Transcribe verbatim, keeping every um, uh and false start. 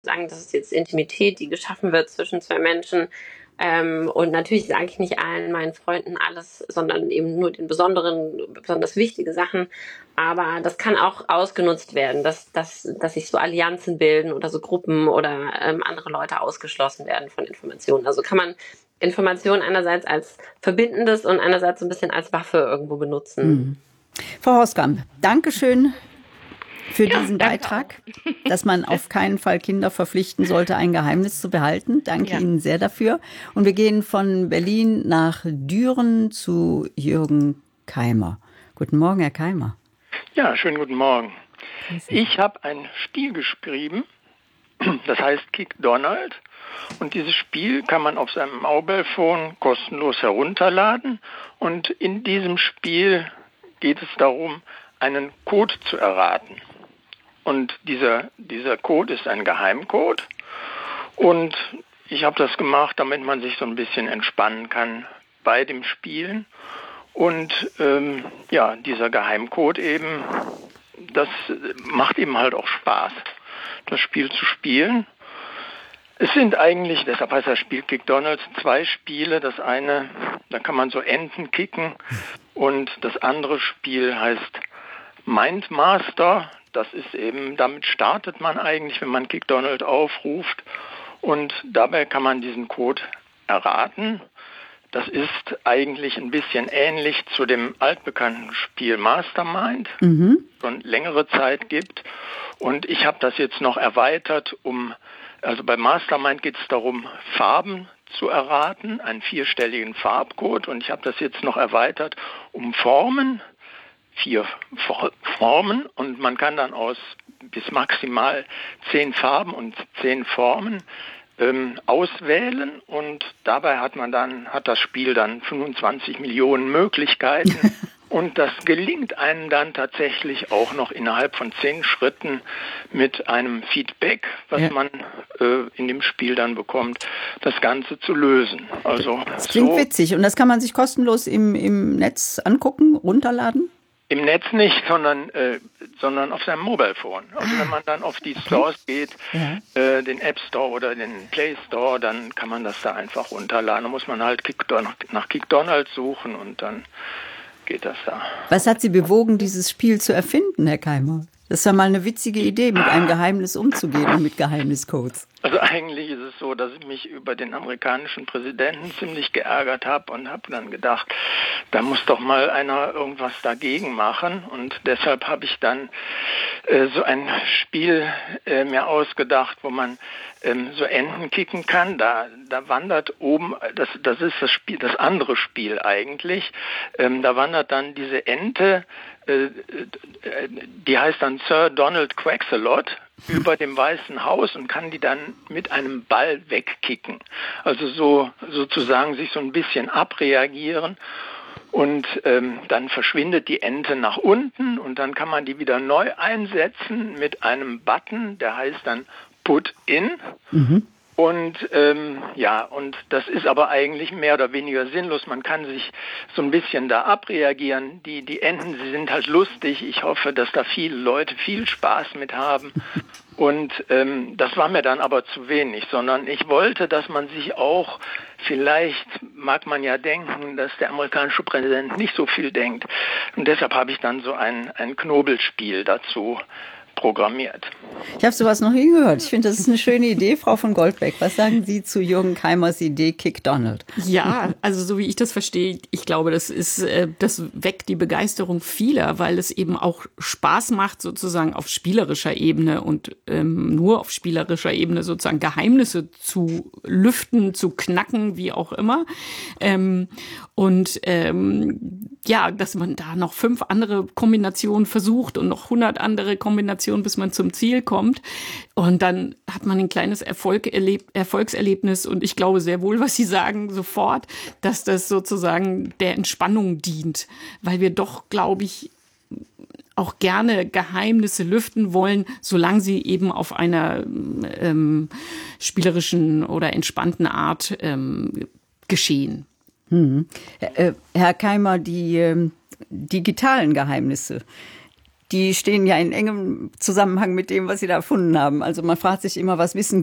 sagen, das ist jetzt Intimität, die geschaffen wird zwischen zwei Menschen. Ähm, und natürlich sage ich nicht allen meinen Freunden alles, sondern eben nur den besonderen, besonders wichtige Sachen. Aber das kann auch ausgenutzt werden, dass, dass, dass sich so Allianzen bilden oder so Gruppen oder ähm, andere Leute ausgeschlossen werden von Informationen. Also kann man Informationen einerseits als verbindendes und einerseits so ein bisschen als Waffe irgendwo benutzen. Mhm. Frau Hauskamp, Dankeschön für ja, diesen Beitrag, auch. Dass man auf keinen Fall Kinder verpflichten sollte, ein Geheimnis zu behalten. Danke ja. Ihnen sehr dafür. Und wir gehen von Berlin nach Düren zu Jürgen Keimer. Guten Morgen, Herr Keimer. Ja, schönen guten Morgen. Ich habe ein Spiel geschrieben, das heißt Kick Donald. Und dieses Spiel kann man auf seinem Mobilphone kostenlos herunterladen. Und in diesem Spiel geht es darum, einen Code zu erraten. Und dieser, dieser Code ist ein Geheimcode. Und ich habe das gemacht, damit man sich so ein bisschen entspannen kann bei dem Spielen. Und ähm, ja, dieser Geheimcode eben, das macht eben halt auch Spaß, das Spiel zu spielen. Es sind eigentlich, deshalb heißt das Spiel Kick Donalds, zwei Spiele. Das eine, da kann man so Enten kicken. Und das andere Spiel heißt Mindmaster. Das ist eben, damit startet man eigentlich, wenn man Kick Donald aufruft. Und dabei kann man diesen Code erraten. Das ist eigentlich ein bisschen ähnlich zu dem altbekannten Spiel Mastermind, mhm. schon längere Zeit gibt. Und ich habe das jetzt noch erweitert, um, also bei Mastermind geht es darum, Farben zu erraten, einen vierstelligen Farbcode. Und ich habe das jetzt noch erweitert um Formen, vier Formen. Und man kann dann aus bis maximal zehn Farben und zehn Formen ähm, auswählen. Und dabei hat man dann, hat das Spiel dann fünfundzwanzig Millionen Möglichkeiten. Und das gelingt einem dann tatsächlich auch noch innerhalb von zehn Schritten mit einem Feedback, was ja. man äh, in dem Spiel dann bekommt, das Ganze zu lösen. Also das klingt so witzig. Und das kann man sich kostenlos im, im Netz angucken, runterladen? Im Netz nicht, sondern, äh, sondern auf seinem Mobilephone. Also wenn man dann auf die Stores okay. geht, ja. äh, den App Store oder den Play Store, dann kann man das da einfach runterladen. Da muss man halt Kick, nach Kick Donald suchen und dann geht das da. Was hat Sie bewogen, dieses Spiel zu erfinden, Herr Keimer? Das ist ja mal eine witzige Idee, mit einem Geheimnis umzugehen und mit Geheimniscodes. Also eigentlich ist es so, dass ich mich über den amerikanischen Präsidenten ziemlich geärgert habe und habe dann gedacht, da muss doch mal einer irgendwas dagegen machen. Und deshalb habe ich dann äh, so ein Spiel äh, mir ausgedacht, wo man ähm, so Enten kicken kann. Da, da wandert oben, das, das ist das Spiel, das andere Spiel eigentlich. Ähm, da wandert dann diese Ente, äh, die heißt dann Sir Donald Quaxalot, über dem Weißen Haus und kann die dann mit einem Ball wegkicken. Also so sozusagen sich so ein bisschen abreagieren. Und ähm, dann verschwindet die Ente nach unten und dann kann man die wieder neu einsetzen mit einem Button, der heißt dann Put In. Mhm. Und ähm, ja, und das ist aber eigentlich mehr oder weniger sinnlos. Man kann sich so ein bisschen da abreagieren. Die, die Enten, sie sind halt lustig. Ich hoffe, dass da viele Leute viel Spaß mit haben. Und ähm, das war mir dann aber zu wenig, sondern ich wollte, dass man sich auch, vielleicht mag man ja denken, dass der amerikanische Präsident nicht so viel denkt. Und deshalb habe ich dann so ein, ein Knobelspiel dazu programmiert. Ich habe sowas noch nie gehört. Ich finde, das ist eine schöne Idee, Frau von Goldbeck. Was sagen Sie zu Jürgen Keimers Idee Kick Donald? Ja, also so wie ich das verstehe, ich glaube, das ist, das weckt die Begeisterung vieler, weil es eben auch Spaß macht, sozusagen auf spielerischer Ebene und ähm, nur auf spielerischer Ebene sozusagen Geheimnisse zu lüften, zu knacken, wie auch immer. Ähm, und ähm, ja, dass man da noch fünf andere Kombinationen versucht und noch hundert andere Kombinationen, bis man zum Ziel kommt. Und dann hat man ein kleines Erfolg erleb- Erfolgserlebnis. Und ich glaube sehr wohl, was Sie sagen, sofort, dass das sozusagen der Entspannung dient. Weil wir doch, glaube ich, auch gerne Geheimnisse lüften wollen, solange sie eben auf einer ähm, spielerischen oder entspannten Art ähm, geschehen. Hm. Herr Keimer, die äh, digitalen Geheimnisse, die stehen ja in engem Zusammenhang mit dem, was sie da erfunden haben. Also man fragt sich immer, was wissen